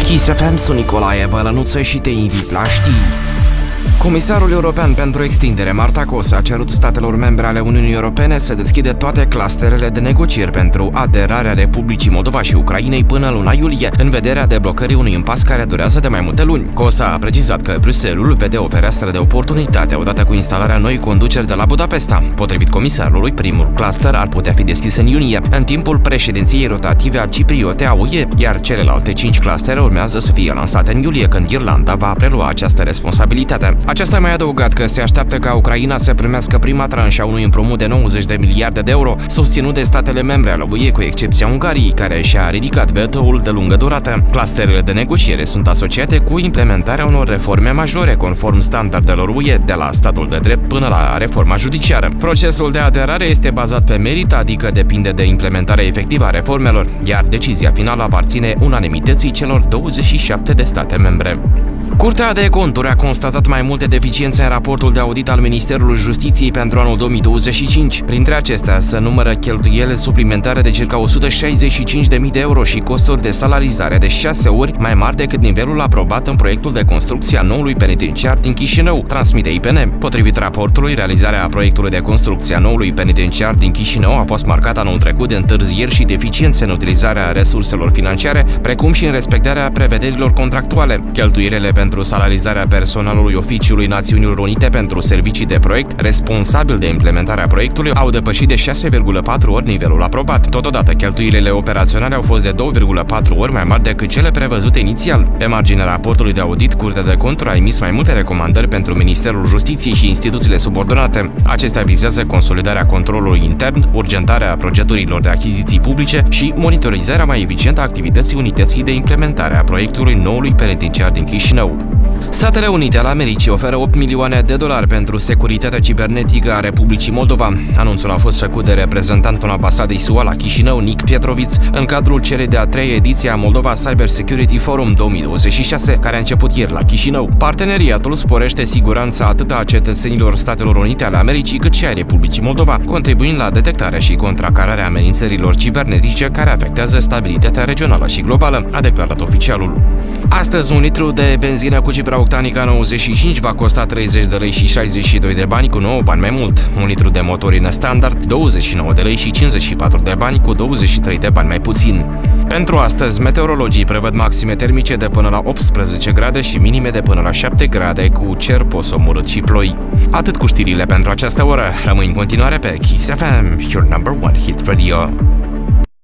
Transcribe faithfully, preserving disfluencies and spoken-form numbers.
Kiss F M, sunt Nicolae Bălănuță și te invit la știri. Comisarul European pentru Extindere, Marta Kos, a cerut statelor membre ale Uniunii Europene să deschidă toate clusterele de negocieri pentru aderarea Republicii Moldova și Ucrainei până luna iulie, în vederea deblocării unui impas care durează de mai multe luni. Kos a precizat că Bruxelles vede o fereastră de oportunitate odată cu instalarea noii conduceri de la Budapesta. Potrivit comisarului, primul cluster ar putea fi deschis în iunie, în timpul președinției rotative a cipriote a U E, iar celelalte cinci clustere urmează să fie lansate în iulie, când Irlanda va prelua această responsabilitate. Aceasta a mai adăugat că se așteaptă ca Ucraina să primească prima tranșă a unui împrumut de nouăzeci de miliarde de euro, susținut de statele membre ale U E, cu excepția Ungariei, care și-a ridicat veto-ul de lungă durată. Clusterele de negociere sunt asociate cu implementarea unor reforme majore, conform standardelor U E, de la statul de drept până la reforma judiciară. Procesul de aderare este bazat pe merit, adică depinde de implementarea efectivă a reformelor, iar decizia finală aparține unanimității celor douăzeci și șapte de state membre. Curtea de Conturi a constatat mai multe deficiențe în raportul de audit al Ministerului Justiției pentru anul două mii douăzeci și cinci. Printre acestea se numără cheltuieli suplimentare de circa o sută șaizeci și cinci de mii de euro și costuri de salarizare de șase ori mai mari decât nivelul aprobat în proiectul de construcție a noului penitenciar din Chișinău, transmite I P N. Potrivit raportului, realizarea proiectului de construcție a noului penitenciar din Chișinău a fost marcată anul trecut de întârzieri și deficiențe în utilizarea resurselor financiare, precum și în respectarea prevederilor contractuale. Cheltuielile pentru salarizarea personalului Oficiului Națiunilor Unite pentru servicii de proiect, responsabil de implementarea proiectului, au depășit de șase virgulă patru ori nivelul aprobat. Totodată, cheltuielile operaționale au fost de doi virgulă patru ori mai mari decât cele prevăzute inițial. Pe marginea raportului de audit, Curtea de Conturi a emis mai multe recomandări pentru Ministerul Justiției și instituțiile subordonate. Acestea vizează consolidarea controlului intern, urgentarea procedurilor de achiziții publice și monitorizarea mai eficientă a activității unității de implementare a proiectului noului penitenciar din Chișinău. Statele Unite ale Americii oferă opt milioane de dolari pentru securitatea cibernetică a Republicii Moldova. Anunțul a fost făcut de reprezentantul ambasadei S U A la Chișinău, Nick Pietroviț, în cadrul celei de-a treia ediție a Moldova Cyber Security Forum două mii douăzeci și șase, care a început ieri la Chișinău. Parteneriatul sporește siguranța atât a cetățenilor Statelor Unite ale Americii, cât și a Republicii Moldova, contribuind la detectarea și contracararea amenințărilor cibernetice care afectează stabilitatea regională și globală, a declarat oficialul. Astăzi, un litru de benzină cu cifra octanică nouăzeci și cinci va costa treizeci de lei și șaizeci și doi de bani, cu nouă bani mai mult. Un litru de motorină standard, douăzeci și nouă de lei și cincizeci și patru de bani, cu douăzeci și trei de bani mai puțin. Pentru astăzi, meteorologii prevăd maxime termice de până la optsprezece grade și minime de până la șapte grade, cu cer posomorât și ploi. Atât cu știrile pentru această oră. Rămâi în continuare pe Kiss F M, your number one hit radio.